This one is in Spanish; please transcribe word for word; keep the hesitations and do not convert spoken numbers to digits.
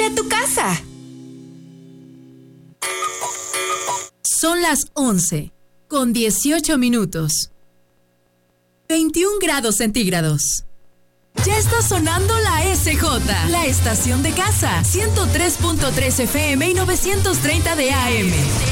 a tu casa. Son las once, con dieciocho minutos. veintiún grados centígrados. Ya está sonando la S J, la estación de casa, ciento tres punto tres F M y novecientos treinta de A M.